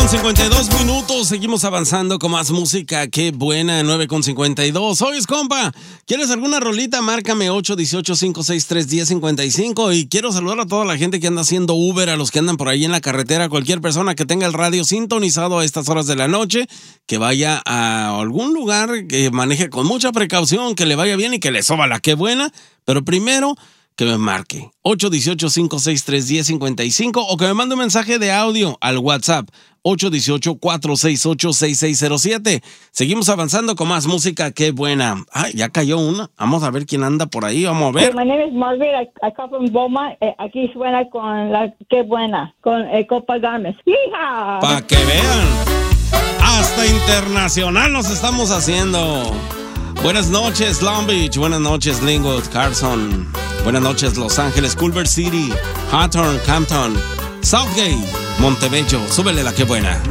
9:52, seguimos avanzando con más música. Qué buena, 9:52. Oyes, compa, ¿quieres alguna rolita? Márcame 818-563-1055. Y quiero saludar a toda la gente que anda haciendo Uber, a los que andan por ahí en la carretera, cualquier persona que tenga el radio sintonizado a estas horas de la noche, que vaya a algún lugar, que maneje con mucha precaución, que le vaya bien y que le soba la qué buena. Pero primero, que me marque 818-563-1055 o que me mande un mensaje de audio al WhatsApp 818-468-6607. Seguimos avanzando con más música. Qué buena. Ay, ya cayó una. Vamos a ver quién anda por ahí. Vamos a ver. My name is Margaret. I come from Beaumont. Aquí suena con la qué buena, con Copa Gámez. ¡Hija! Para que vean. Hasta internacional nos estamos haciendo. Buenas noches, Long Beach. Buenas noches, Linwood, Carson. Buenas noches, Los Ángeles, Culver City, Hawthorne, Campton, Southgate, Montebello. Súbele la que buena.